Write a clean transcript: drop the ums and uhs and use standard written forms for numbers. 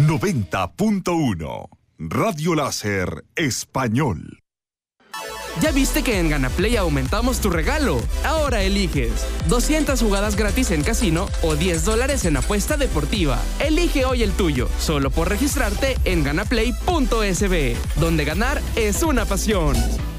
90.1 Radio Láser Español. ¿Ya viste que en GanaPlay aumentamos tu regalo? Ahora eliges 200 jugadas gratis en casino o $10 en apuesta deportiva. Elige hoy el tuyo, solo por registrarte en ganaplay.sb, donde ganar es una pasión.